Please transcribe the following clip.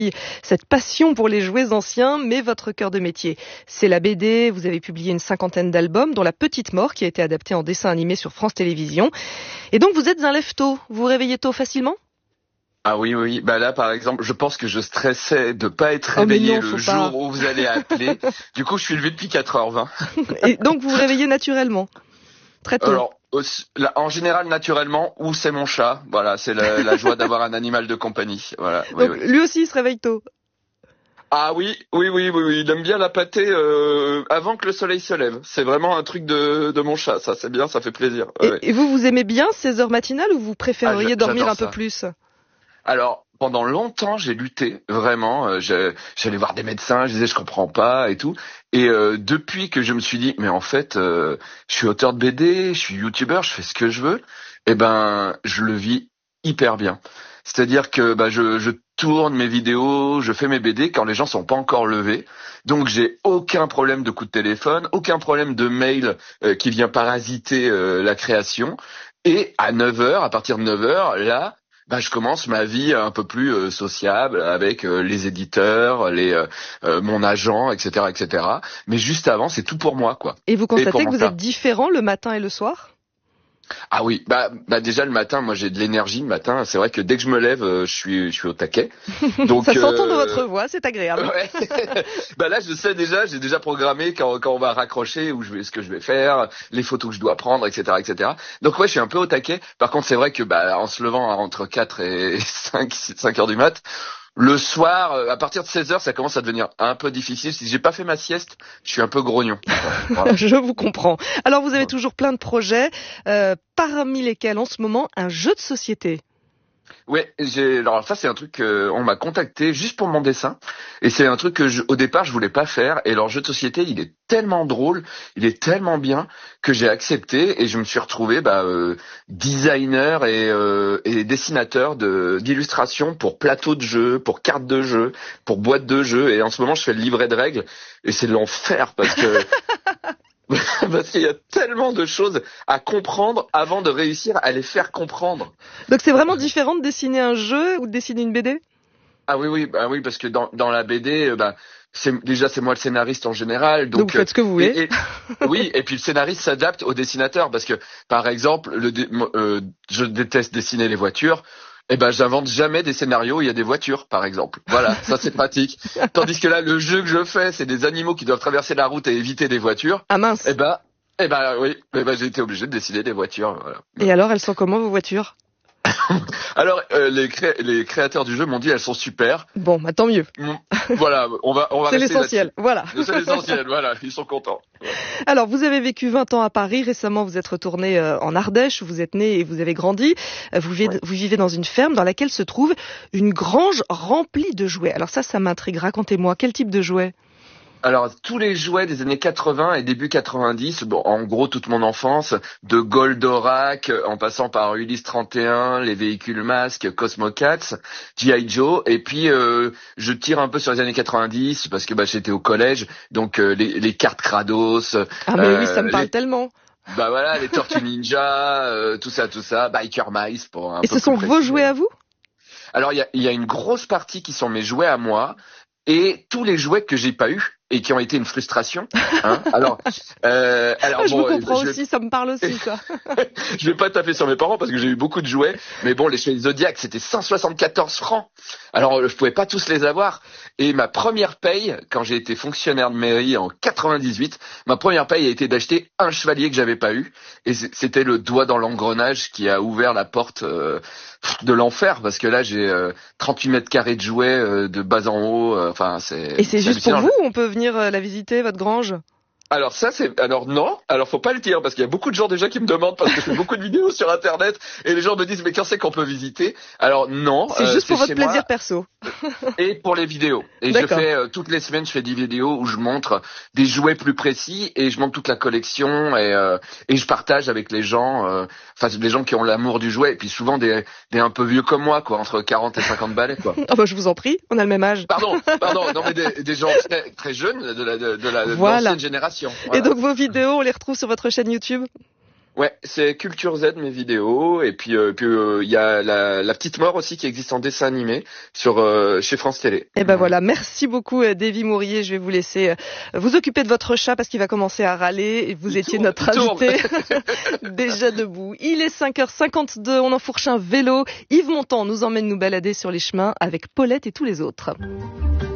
cette passion pour les jouets anciens, mais votre cœur de métier, c'est la BD. Vous avez publié une 50aine d'albums, dont La Petite Mort, qui a été adaptée en dessin animé sur France Télévisions. Et donc, vous êtes un lève-tôt. Vous vous réveillez tôt facilement ? Ah oui, oui, oui. Bah là, par exemple, je pense que je stressais de pas être réveillé le jour où vous allez appeler. Du coup, je suis levé depuis 4h20. Et donc, vous vous réveillez naturellement ? Très tôt. Alors, en général, naturellement, ou c'est mon chat. Voilà, c'est la joie d'avoir un animal de compagnie. Voilà. Donc, lui aussi, il se réveille tôt. Ah oui, il aime bien la pâtée avant que le soleil se lève. C'est vraiment un truc de mon chat, ça, c'est bien, ça fait plaisir. Ouais. Et vous aimez bien ces heures matinales ou vous préféreriez dormir un peu plus ? Alors, pendant longtemps, j'ai lutté, vraiment. J'allais voir des médecins, je disais je comprends pas et tout. Et depuis que je me suis dit, mais en fait, je suis auteur de BD, je suis youtubeur, je fais ce que je veux, eh ben, je le vis hyper bien. C'est-à-dire que je tourne mes vidéos, je fais mes BD quand les gens sont pas encore levés. Donc j'ai aucun problème de coup de téléphone, aucun problème de mail qui vient parasiter la création. Et à 9h, à partir de 9h, là, je commence ma vie un peu plus sociable avec les éditeurs, mon agent, etc., etc. Mais juste avant, c'est tout pour moi, quoi. Et vous constatez que vous êtes différent le matin et le soir ? Ah oui, déjà le matin, moi j'ai de l'énergie le matin. C'est vrai que dès que je me lève, je suis au taquet. Donc ça s'entend dans votre voix, c'est agréable. Ouais. Là, je sais déjà, j'ai déjà programmé quand on va raccrocher ce que je vais faire, les photos que je dois prendre, etc., etc. Donc ouais, je suis un peu au taquet. Par contre, c'est vrai que en se levant entre 4 et 5 heures du mat. Le soir, à partir de 16h, ça commence à devenir un peu difficile. Si j'ai pas fait ma sieste, je suis un peu grognon. Voilà. Je vous comprends. Alors, vous avez toujours plein de projets, parmi lesquels, en ce moment, un jeu de société. Ouais, alors ça c'est un truc on m'a contacté juste pour mon dessin et c'est un truc que au départ je voulais pas faire et leur jeu de société il est tellement drôle, il est tellement bien que j'ai accepté et je me suis retrouvé designer et dessinateur d'illustrations pour plateaux de jeu, pour cartes de jeu, pour boîtes de jeu et en ce moment je fais le livret de règles et c'est l'enfer parce que parce qu'il y a tellement de choses à comprendre avant de réussir à les faire comprendre. Donc c'est vraiment différent de dessiner un jeu ou de dessiner une BD ? Ah oui, parce que dans la BD, c'est moi le scénariste en général. Donc vous faites ce que vous voulez. Oui, et puis le scénariste s'adapte au dessinateur parce que par exemple, je déteste dessiner les voitures. J'invente jamais des scénarios où il y a des voitures, par exemple. Voilà, ça c'est pratique. Tandis que là, le jeu que je fais, c'est des animaux qui doivent traverser la route et éviter des voitures. Ah mince. Oui, j'ai été obligé de dessiner des voitures. Voilà. Et alors, elles sont comment vos voitures ? Alors, les créateurs du jeu m'ont dit elles sont super. Bon, tant mieux. Voilà, on va c'est rester l'essentiel, là-dessus. voilà. C'est l'essentiel, voilà, ils sont contents. Ouais. Alors, vous avez vécu 20 ans à Paris, récemment vous êtes retourné en Ardèche, où vous êtes né et vous avez grandi. Vous vivez dans une ferme dans laquelle se trouve une grange remplie de jouets. Alors ça m'intrigue, racontez-moi, quel type de jouets ? Alors, tous les jouets des années 80 et début 90, en gros, toute mon enfance, de Goldorak, en passant par Ulysse 31, les véhicules masques, Cosmo Cats, G.I. Joe, et puis je tire un peu sur les années 90, parce que j'étais au collège, donc les cartes Kratos. Ah mais oui, ça me parle tellement. Voilà, les Tortues Ninja, tout ça, Biker Mice, pour un peu. Et ce sont vos jouets à vous ? Alors, il y a une grosse partie qui sont mes jouets à moi, et tous les jouets que j'ai pas eu et qui ont été une frustration. Hein. Alors, je vous comprends aussi, ça me parle aussi, ça. Je vais pas taper sur mes parents parce que j'ai eu beaucoup de jouets, mais bon, les Chevaliers Zodiac, c'était 174 francs. Alors, je pouvais pas tous les avoir. Et ma première paye, quand j'ai été fonctionnaire de mairie en 98, ma première paye a été d'acheter un chevalier que j'avais pas eu. Et c'était le doigt dans l'engrenage qui a ouvert la porte de l'enfer, parce que là, j'ai 38 mètres carrés de jouets de bas en haut. Et c'est juste pour vous ou on peut venir la visiter, votre grange ? Alors non, faut pas le dire parce qu'il y a beaucoup de gens déjà qui me demandent parce que je fais beaucoup de vidéos sur internet et les gens me disent mais quand c'est qu'on peut visiter ? Alors non, c'est juste pour votre plaisir perso. Et pour les vidéos. Et je fais toutes les semaines, je fais des vidéos où je montre des jouets plus précis et je montre toute la collection et je partage avec les gens, les gens qui ont l'amour du jouet et puis souvent des un peu vieux comme moi quoi, entre 40 et 50 balais quoi. Je vous en prie, on a le même âge. Pardon, non mais des gens très très jeunes de l'ancienne génération. Voilà. Et donc vos vidéos, on les retrouve sur votre chaîne YouTube ? Ouais, c'est Culture Z mes vidéos et puis il y a la petite mort aussi qui existe en dessin animé sur chez France Télé. Et ben voilà, merci beaucoup Davy Mourier. Je vais vous laisser vous occuper de votre chat parce qu'il va commencer à râler et vous étiez notre invité déjà debout. Il est 5h52, on enfourche un vélo. Yves Montand nous emmène nous balader sur les chemins avec Paulette et tous les autres.